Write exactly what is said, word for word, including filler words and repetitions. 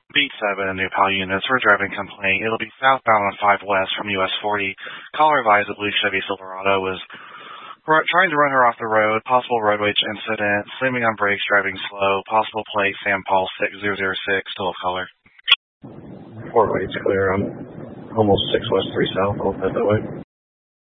Beat seven, New Pal units. We're driving complaint. It'll be southbound on five West from U S forty. Caller advised a blue Chevy Silverado was r- trying to run her off the road. Possible roadway incident. Slamming on brakes, driving slow. Possible plate, Sam Paul six zero zero six. Still of color. Four ways clear. I'm almost six West, three South. I'll head that way.